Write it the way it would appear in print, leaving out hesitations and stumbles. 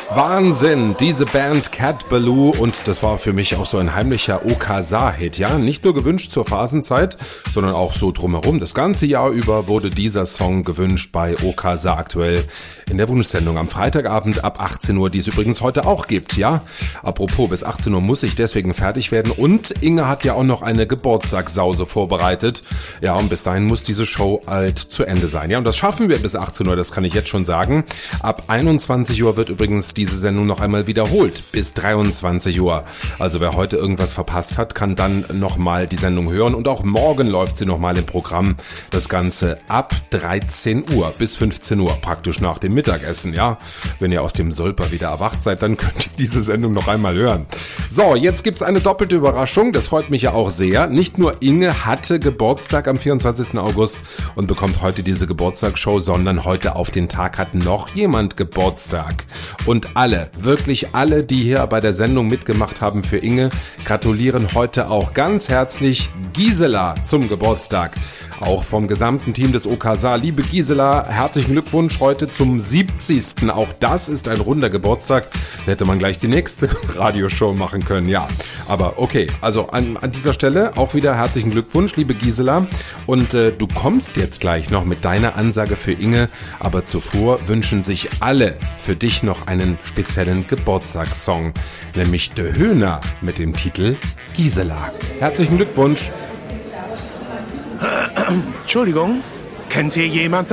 Wahnsinn, diese Band Cat Ballou, und das war für mich auch so ein heimlicher OKSA-Hit, ja, nicht nur gewünscht zur Phasenzeit, sondern auch so drumherum. Das ganze Jahr über wurde dieser Song gewünscht bei OKSA aktuell in der Wunschsendung am Freitagabend ab 18 Uhr, die es übrigens heute auch gibt, ja. Apropos, bis 18 Uhr muss ich deswegen fertig werden, und Inge hat ja auch noch eine Geburtstagssause vorbereitet. Ja, und bis dahin muss diese Show halt zu Ende sein. Ja, und das schaffen wir bis 18 Uhr, das kann ich jetzt schon sagen. Ab 21 Uhr wird übrigens diese Sendung noch einmal wiederholt, bis 23 Uhr. Also wer heute irgendwas verpasst hat, kann dann nochmal die Sendung hören, und auch morgen läuft sie nochmal im Programm. Das Ganze ab 13 Uhr bis 15 Uhr, praktisch nach dem Mittagessen, ja. Wenn ihr aus dem Sulper wieder erwacht seid, dann könnt ihr diese Sendung noch einmal hören. So, jetzt gibt's eine doppelte Überraschung, das freut mich ja auch sehr. Nicht nur Inge hatte Geburtstag am 24. August und bekommt heute diese Geburtstagsshow, sondern heute auf den Tag hat noch jemand Geburtstag. Und alle, wirklich alle, die hier bei der Sendung mitgemacht haben für Inge, gratulieren heute auch ganz herzlich Gisela zum Geburtstag. Auch vom gesamten Team des OKSA. Liebe Gisela, herzlichen Glückwunsch heute zum 70. Auch das ist ein runder Geburtstag. Da hätte man gleich die nächste Radioshow machen können, ja. Aber okay, also an dieser Stelle auch wieder herzlichen Glückwunsch, liebe Gisela. Und du kommst jetzt gleich noch mit deiner Ansage für Inge. Aber zuvor wünschen sich alle für dich noch einen speziellen Geburtstagssong. Nämlich De Höhner mit dem Titel Gisela. Herzlichen Glückwunsch. Entschuldigung, kennt hier jemand